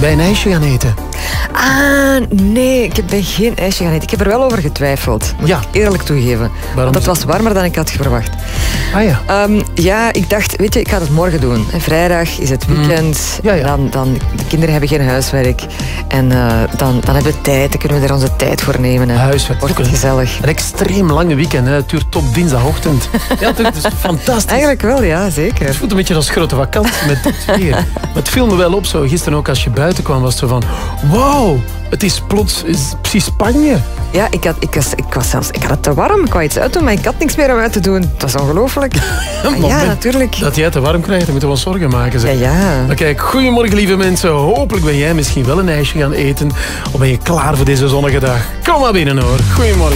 bij een ijsje gaan eten? Nee, ik ben geen ijsje gaan eten. Ik heb er wel over getwijfeld, moet ik eerlijk toegeven. Want het was warmer dan ik had verwacht. Ja. Ik dacht, weet je, ik ga het morgen doen. Vrijdag is het weekend. Dan, de kinderen hebben geen huiswerk. En dan hebben we tijd, dan kunnen we er onze tijd voor nemen. Huiswerk. Wordt het gezellig. Een extreem lange weekend, hè. Het duurt tot dinsdagochtend. Ja, dat is fantastisch. Eigenlijk wel, ja, zeker. Het voelt een beetje als grote vakantie met dit weer. Maar het viel me wel op zo. Gisteren ook als je buiten kwam, was het zo van... Wauw, het is precies Spanje. Ja, ik had het te warm. Ik wou iets uitdoen, maar ik had niks meer om uit te doen. Het was ongelooflijk. Ja, natuurlijk. Dat jij het te warm krijgt, dan moeten we ons zorgen maken. Zeg. Ja. Maar kijk, goedemorgen lieve mensen. Hopelijk ben jij misschien wel een ijsje gaan eten. Of ben je klaar voor deze zonnige dag? Kom maar binnen hoor. Goedemorgen.